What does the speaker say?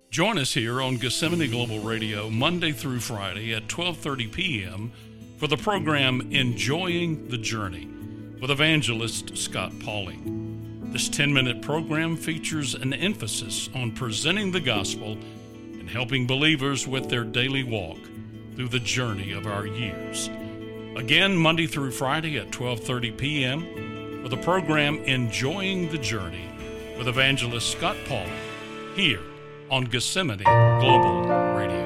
Join us here on Gethsemane Global Radio Monday through Friday at 12:30 p.m. for the program Enjoying the Journey with evangelist Scott Pauling. This 10-minute program features an emphasis on presenting the gospel and helping believers with their daily walk through the journey of our years. Again, Monday through Friday at 12:30 p.m. for the program Enjoying the Journey with evangelist Scott Pauling here on Gethsemane Global Radio.